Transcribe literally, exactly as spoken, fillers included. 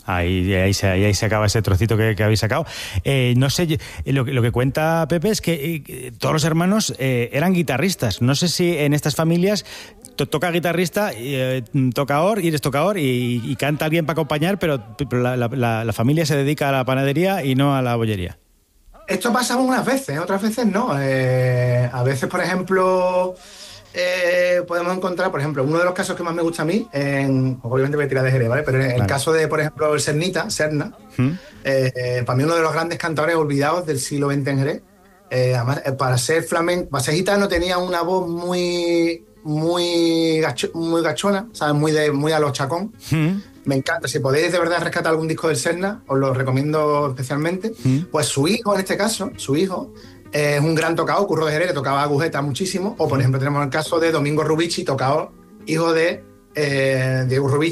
Ahí, ahí, se, ahí se acaba ese trocito que, que habéis sacado. Eh, no sé, lo, lo que cuenta Pepe es que eh, todos los hermanos eh, eran guitarristas. No sé si en estas familias to, toca guitarrista, eh, tocador, y eres tocador y, y canta alguien para acompañar, pero, pero la, la, la familia se dedica a la panadería y no a la bollería. Esto pasa unas veces, otras veces no. Eh, a veces, por ejemplo, eh, podemos encontrar, por ejemplo, uno de los casos que más me gusta a mí, en, obviamente voy a tirar de Jerez, ¿vale? Pero en el Vale. caso de, por ejemplo, el Cernita, Serna, ¿Mm? eh, eh, para mí uno de los grandes cantadores olvidados del siglo veinte en Jerez. Eh, además, eh, para ser flamenco, para ser gitano tenía una voz muy, muy, gacho, muy gachona, ¿sabes? Muy, de, muy a los Chacón. ¿Mm? Me encanta. Si podéis de verdad rescatar algún disco del Serna, os lo recomiendo especialmente. ¿Mm? Pues su hijo, en este caso, su hijo, eh, es un gran tocador, Curro de Jerez, que tocaba agujeta muchísimo. O, por ejemplo, tenemos el caso de Domingo Rubici, tocador, hijo de eh, Diego Rubici,